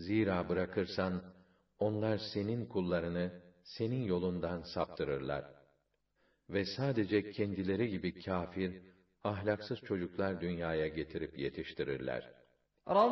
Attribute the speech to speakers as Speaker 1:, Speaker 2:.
Speaker 1: Zira bırakırsan, onlar senin kullarını, senin yolundan saptırırlar. Ve sadece kendileri gibi kâfir, ahlaksız çocuklar dünyaya getirip yetiştirirler.